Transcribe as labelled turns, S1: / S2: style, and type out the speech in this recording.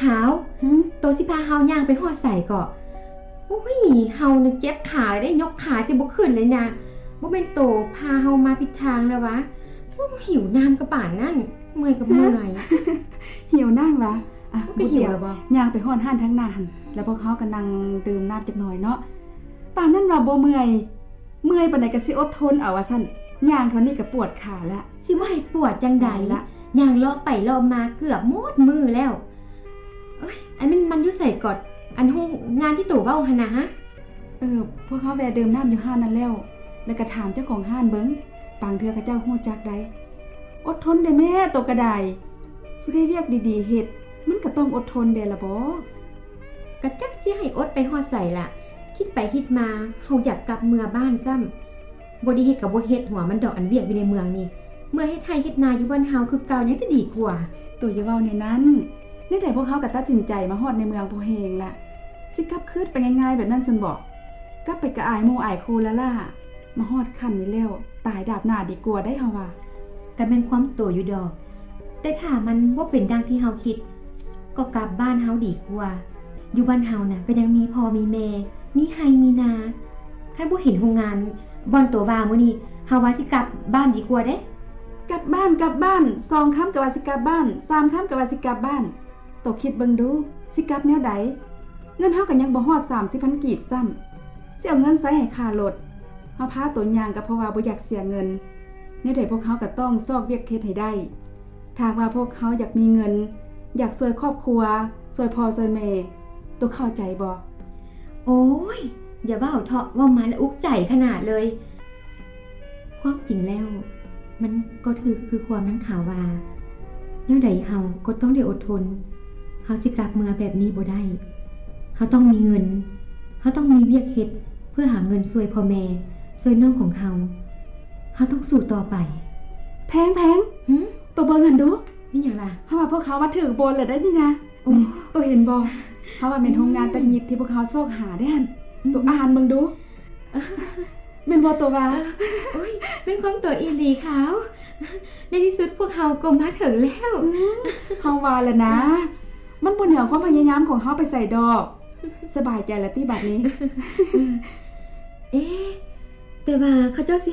S1: ขาวโตสิพาเฮาย่างไปฮอดใส่ก็โอ้ยเฮาเนี่ยเจ็บขาเลยได้ยกขาสิบ่ขึ้นเลยนะบ่เป็นโตพาเฮามาผิดทางแล้ววะหิวน้ำกระป่านนั่นเมื่อยกับเมื่อย
S2: หิวน้ำวะ
S1: ก็หิวแล้วบ่
S2: ย่างไปฮอดห้านทั้งนานแล้วพวกเขาก็นั่งดื่มน้ำจักหน่อยเนาะป่านนั้นว่าบ่เมื่อยปานใดก็สิอดทนเอาว่าซั่นย่างเท่านี้ก็ปวดขาละ
S1: สิว่าให้ปวดจังใดละย่างเลาะไปเลาะมาเกือบหมดมือแล้วเอ้ยอันมันอยู่ใส่กอดอันห้องงานที่ตู่เว้าหั่นนะฮะ
S2: พวกเขาแวะดื่มน้ำอยู่ห้านนั้นแล้วก็ถามเจ้าของห้านเบิ่งบางเทื่อเขาเจ้าฮู้จักได้อดทนได้แม่ตกกระไดสิได้เวียกดีๆเฮ็ดมันก็ต้องอดทนเด้ล่ะบ่
S1: ก็จักสิให้อดไปฮอดใส่ล่ะคิดไปคิดมาเฮาอยากกลับเมืองบ้านซ้ำบ่ได้เฮ็ดกับบ่เฮ็ดหัวมันดอกอันเวียกอยู่ในเมืองนี่เมื่อเฮ็ดไทยเฮ็ดนาอยู่บ้านเฮาคือเก่ายังสิดีกว่า
S2: ตัวอย่าเว้าในนั้นนี่ได้พวกเขาก็ตัดสินใจมาฮอดในเมืองโพเฮงล่ะสิกลับคืนไปง่ายๆแบบนั้นซั่นบ่กลับไปก็อายหมู่อายครูแล้วล่ะมาฮอดคั่นนี่แล้วตายดาบหน้าดีกว่าได้เฮาว่า
S1: ก็เป็นความโตอยู่ดอกแต่ถ้ามันบ่เป็นดังที่เฮาคิดก็กลับบ้านเฮาดีกว่าอยู่บ้านเฮาน่ะก็ยังมีพ่อมีแม่มีไร่มีนาคันบ่เห็นโรงงานบ่อนตัวว่ามื้อนี้เฮาว่าสิกลับบ้านดีกว่าเด้
S2: กลับบ้าน2ค่ำก็ว่าสิกลับบ้าน3ค่ำก็ว่าสิกลับบ้านตกคิดเบิ่งดูสิกลับแนวใดเงินเฮาก็ยังบ่ฮอด 30,000 กีบซ้ำสิเอาเงินใช้ให้ค่ารถเฮาพาตัวย่างก็เพราะว่าบ่อยากเสียเงินแนวใดพวกเขาก็ต้องซอกเวียกเฮ็ดให้ได้ถ้าว่าพวกเขาอยากมีเงินอยากช่วยครอบครัวช่วยพ่อช่วยแม่ตัวเข้าใจบ่
S1: โอ้ยอย่าเว้าเถาะว่ามาแล้วอุกใจขนาดเลยความจริงแล้วมันก็คือความนั้นข่าวว่าแนวใดเฮาก็ต้องได้อดทนเฮาสิกลับเมืองแบบนี้บ่ได้เฮาต้องมีเงินเฮาต้องมีเวียกเฮ็ดเพื่อหาเงินช่วยพ่อแม่ช่วยน้องของเฮาต้องสู้ต่อไป
S2: แพงตัวเบิ่งเงินดู
S1: นี่หยังล่ะ
S2: เฮาว่าพวกเขาว่าถือบนเลยได้นี่นะตัวเห็นบ่เฮาว่าแม่นโรงงานตัดหยิบที่พวกเขาซอกหาได้หั่นตัวอ่านเบิ่งดูแม่นบ่ตัวว่า
S1: โอ้ยเป็นความตัวอีหลีขาวในที่สุดพวกเฮาก็มาถึงแล้ว
S2: เฮาว่าแล้วนะมันบ่เหนือความพยายามของเฮาไปใส่ดอกสบายใจแล้วติบัดนี้
S1: แต่ว่าเขาเจ้าสิ